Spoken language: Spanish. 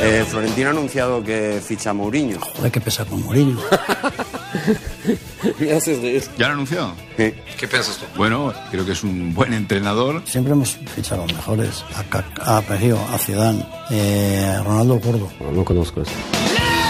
Florentino ha anunciado que ficha a Mourinho. Joder, qué pesa con Mourinho. Me haces reír. ¿Ya lo anunció? Sí. ¿Qué piensas tú? Bueno, creo que es un buen entrenador. Siempre hemos fichado a los mejores. A Pejio, a Zidane, Ronaldo Gordo. No conozco eso.